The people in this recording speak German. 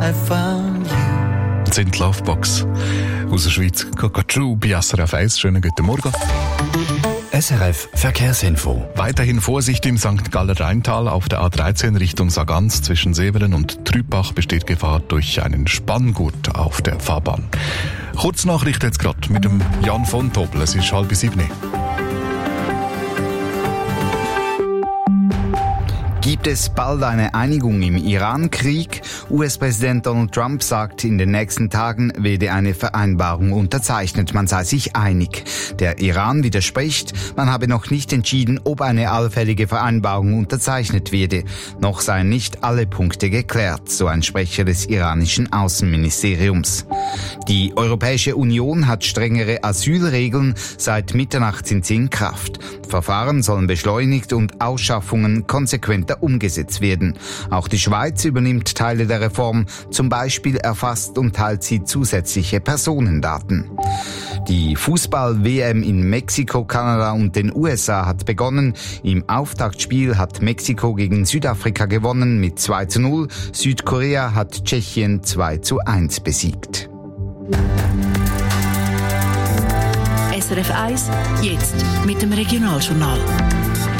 I found you. Das sind die Lovebox aus der Schweiz. Coca-True bei SRF 1. Schönen guten Morgen. SRF Verkehrsinfo. Weiterhin Vorsicht im St. Galler Rheintal auf der A13 Richtung Sargans zwischen Severen und Trübach besteht Gefahr durch einen Spanngurt auf der Fahrbahn. Kurznachricht jetzt gerade mit dem Jan von Tobel. Es ist 6:30. Gibt es bald eine Einigung im Iran-Krieg? US-Präsident Donald Trump sagt, in den nächsten Tagen werde eine Vereinbarung unterzeichnet. Man sei sich einig. Der Iran widerspricht, man habe noch nicht entschieden, ob eine allfällige Vereinbarung unterzeichnet werde. Noch seien nicht alle Punkte geklärt, so ein Sprecher des iranischen Außenministeriums. Die Europäische Union hat strengere Asylregeln. Seit Mitternacht sind sie in Kraft. Verfahren sollen beschleunigt und Ausschaffungen konsequenter umgesetzt werden. Auch die Schweiz übernimmt Teile der Reform. Zum Beispiel erfasst und teilt sie zusätzliche Personendaten. Die Fußball-WM in Mexiko, Kanada und den USA hat begonnen. Im Auftaktspiel hat Mexiko gegen Südafrika gewonnen mit 2:0. Südkorea hat Tschechien 2:1 besiegt. SRF 1, jetzt mit dem Regionaljournal.